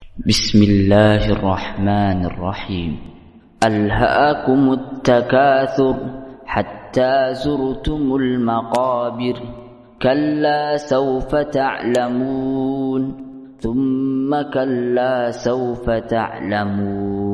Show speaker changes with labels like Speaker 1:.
Speaker 1: بسم الله الرحمن الرحيم. ألهاكم التكاثر حتى زرتم المقابر كلا سوف تعلمون ثم كلا سوف تعلمون.